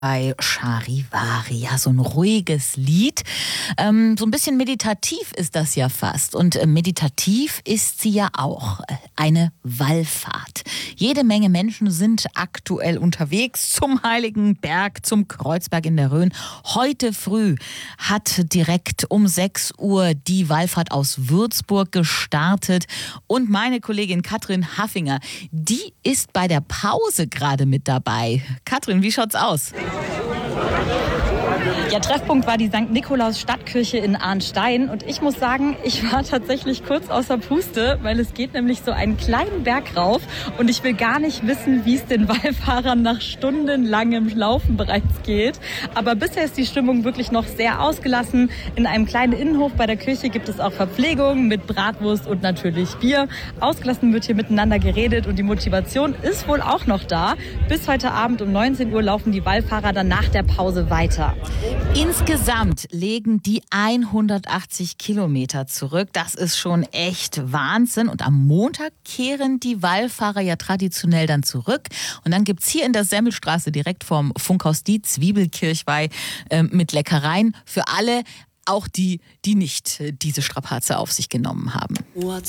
Bei Charivari, ja, so ein ruhiges Lied. So ein bisschen meditativ ist das ja fast. Und meditativ ist sie ja auch. Eine Wallfahrt. Jede Menge Menschen sind aktuell unterwegs zum Heiligen Berg, zum Kreuzberg in der Rhön. Heute früh hat direkt um 6 Uhr die Wallfahrt aus Würzburg gestartet. Und meine Kollegin Katrin Haffinger, die ist bei der Pause gerade mit dabei. Katrin, wie schaut's aus? Ja, Treffpunkt war die St. Nikolaus Stadtkirche in Arnstein und ich muss sagen, ich war tatsächlich kurz außer Puste, weil es geht nämlich so einen kleinen Berg rauf und ich will gar nicht wissen, wie es den Wallfahrern nach stundenlangem Laufen bereits geht. Aber bisher ist die Stimmung wirklich noch sehr ausgelassen. In einem kleinen Innenhof bei der Kirche gibt es auch Verpflegung mit Bratwurst und natürlich Bier. Ausgelassen wird hier miteinander geredet und die Motivation ist wohl auch noch da. Bis heute Abend um 19 Uhr laufen die Wallfahrer dann nach der Pause weiter. Insgesamt legen die 180 Kilometer zurück. Das ist schon echt Wahnsinn. Und am Montag kehren die Wallfahrer ja traditionell dann zurück. Und dann gibt's hier in der Semmelstraße direkt vorm Funkhaus die Zwiebelkirchweih mit Leckereien für alle, auch die nicht diese Strapaze auf sich genommen haben.